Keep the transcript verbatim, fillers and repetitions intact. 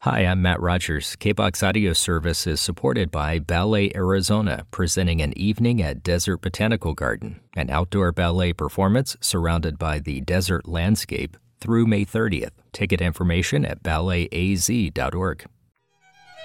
Hi, I'm Matt Rogers. K B O X Audio Service is supported by Ballet Arizona, presenting an evening at Desert Botanical Garden, an outdoor ballet performance surrounded by the desert landscape through May thirtieth. Ticket information at ballet a z dot org.